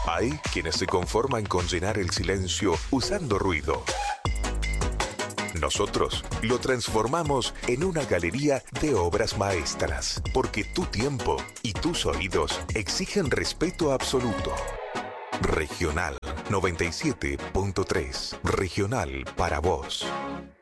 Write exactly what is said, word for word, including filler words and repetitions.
Hay quienes se conforman con llenar el silencio usando ruido. Nosotros lo transformamos en una galería de obras maestras, porque tu tiempo y tus oídos exigen respeto absoluto. Regional noventa y siete punto tres. Regional para vos.